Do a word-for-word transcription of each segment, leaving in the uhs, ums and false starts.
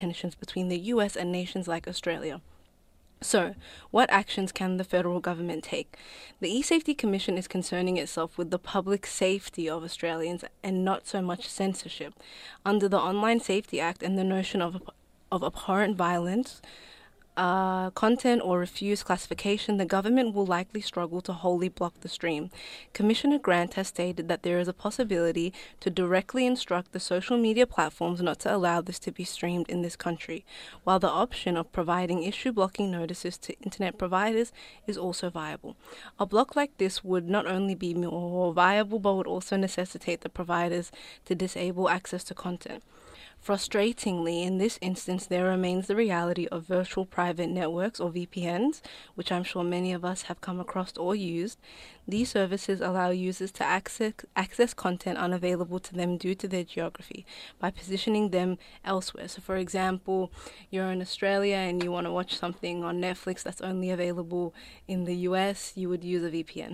tensions between the U S and nations like Australia. So, what actions can the federal government take? The eSafety Commission is concerning itself with the public safety of Australians and not so much censorship. Under the Online Safety Act and the notion of, of abhorrent violence, Uh, content or refuse classification, the government will likely struggle to wholly block the stream. Commissioner Grant has stated that there is a possibility to directly instruct the social media platforms not to allow this to be streamed in this country, while the option of providing issue blocking notices to internet providers is also viable. A block like this would not only be more viable but would also necessitate the providers to disable access to content. Frustratingly, in this instance, there remains the reality of virtual private networks, or V P Ns, which I'm sure many of us have come across or used. These services allow users to access, access content unavailable to them due to their geography by positioning them elsewhere. So, for example, you're in Australia and you want to watch something on Netflix that's only available in the U S, you would use a V P N.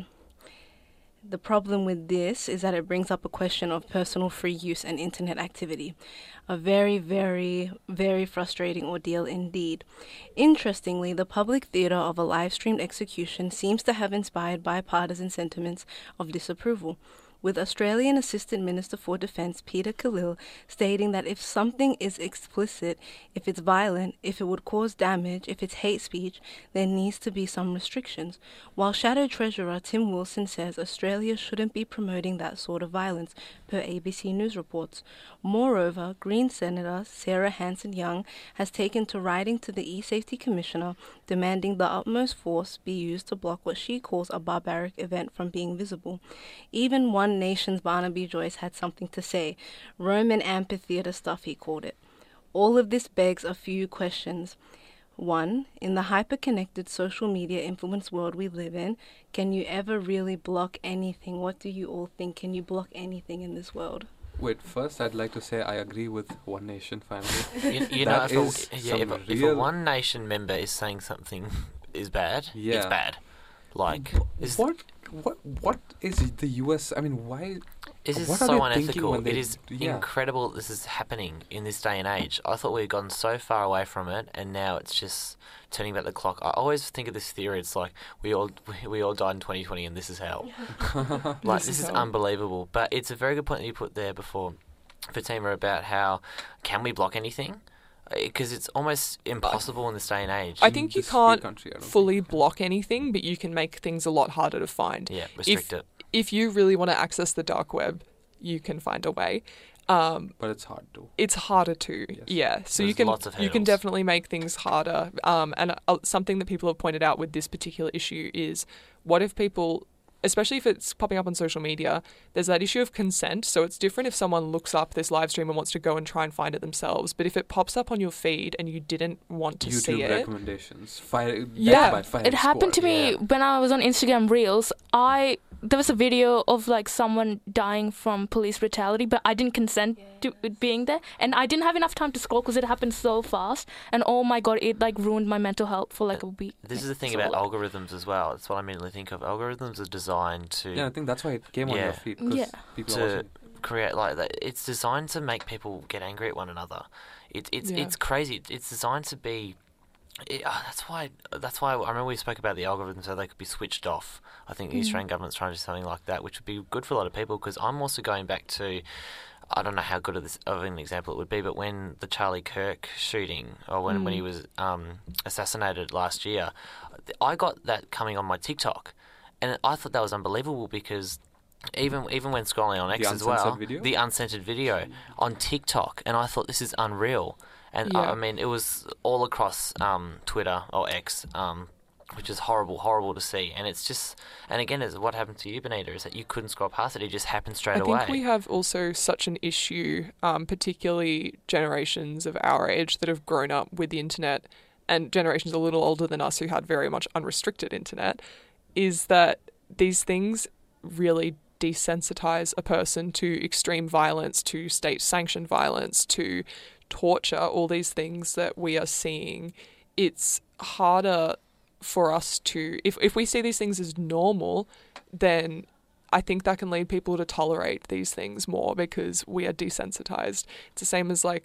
The problem with this is that it brings up a question of personal free use and internet activity. A very, very, very frustrating ordeal indeed. Interestingly, the public theatre of a live-streamed execution seems to have inspired bipartisan sentiments of disapproval, with Australian Assistant Minister for Defence Peter Khalil stating that if something is explicit, if it's violent, if it would cause damage, if it's hate speech, there needs to be some restrictions. While Shadow Treasurer Tim Wilson says Australia shouldn't be promoting that sort of violence, per A B C News reports. Moreover, Green Senator Sarah Hanson-Young has taken to writing to the eSafety Commissioner demanding the utmost force be used to block what she calls a barbaric event from being visible. Even One Nation's Barnaby Joyce had something to say. Roman amphitheater stuff, he called it. All of this begs a few questions. One, in the hyper-connected social media influence world we live in, can you ever really block anything? What do you all think? Can you block anything in this world? Wait, first I'd like to say I agree with One Nation family. You, you know, That if, is a, yeah, if, a, some if a real- One Nation member is saying something is bad, it's Yeah. bad. Like, is, What what what is the U S? I mean, why? this is what are so they thinking unethical. when It they is d- yeah. incredible that this is happening in this day and age. I thought we'd gone so far away from it, and now it's just turning back the clock. I always think of this theory. It's like we all we, we all died in twenty twenty, and this is hell. Like, this, This is is hell. unbelievable. But it's a very good point that you put there before, Fatima, about how can we block anything? Because it's almost impossible in this day and age. I think you This free can't country, I don't fully think. block anything, but you can make things a lot harder to find. Yeah, restrict it. If you really want to access the dark web, you can find a way. Um, But it's hard to. it's harder to, Yes. yeah. So There's you can lots of you can hurdles. definitely make things harder. Um, and uh, something that people have pointed out with this particular issue is, what if people, especially if it's popping up on social media, there's that issue of consent. So it's different if someone looks up this live stream and wants to go and try and find it themselves. But if it pops up on your feed and you didn't want to YouTube see it, recommendations. Fire. backed Yeah. by Fire It happened to Squad. me Yeah. when I was on Instagram Reels. I there was a video of like someone dying from police brutality, but I didn't consent to it being there, and I didn't have enough time to scroll because it happened so fast. And oh my god, it like ruined my mental health for like a week. This is the thing So, about like- algorithms as well. That's what I immediately think of. Algorithms are designed to Yeah, I think that's why it came on Yeah. your feed. Because Yeah. people are to watching. create like that. It's designed to make people get angry at one another. It, it's Yeah. it's crazy. It's designed to be. It, uh, that's why. That's why I remember we spoke about the algorithms so they could be switched off. I think the Mm. Australian government's trying to do something like that, which would be good for a lot of people. Because I'm also going back to. I don't know how good of, this, of an example it would be, but when the Charlie Kirk shooting, or when, when he Mm. was um, assassinated last year, I got that coming on my TikTok, and I thought that was unbelievable because even even when scrolling on X The as well, uncensored video? the uncensored video on TikTok, and I thought this is unreal. And I, Yeah. I mean, it was all across um, Twitter or X, um, which is horrible, horrible to see. And it's just, and again, is what happened to you, Benita, is that you couldn't scroll past it; it just happened straight I away. think we have also such an issue, um, particularly generations of our age that have grown up with the internet, and generations a little older than us who had very much unrestricted internet, is that these things really desensitize a person to extreme violence, to state-sanctioned violence, to torture, all these things that we are seeing. It's harder for us to, if, if we see these things as normal, then I think that can lead people to tolerate these things more because we are desensitized. It's the same as like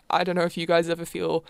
I don't know if you guys ever feel